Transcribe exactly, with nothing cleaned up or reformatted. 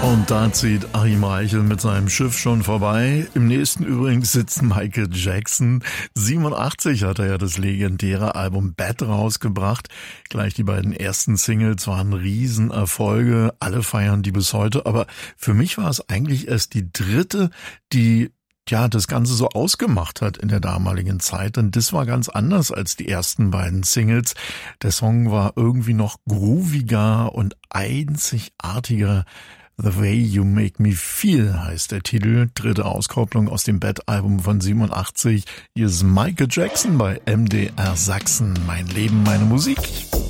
Und da zieht Achim Reichel mit seinem Schiff schon vorbei. Im nächsten übrigens sitzt Michael Jackson. siebenundachtzig hat er ja das legendäre Album Bad rausgebracht. Gleich die beiden ersten Singles waren Riesenerfolge. Alle feiern die bis heute. Aber für mich war es eigentlich erst die dritte, die ja das Ganze so ausgemacht hat in der damaligen Zeit. Denn das war ganz anders als die ersten beiden Singles. Der Song war irgendwie noch grooviger und einzigartiger. The Way You Make Me Feel heißt der Titel, dritte Auskopplung aus dem Bad-Album von siebenundachtzig. Hier ist Michael Jackson bei M D R Sachsen. Mein Leben, meine Musik.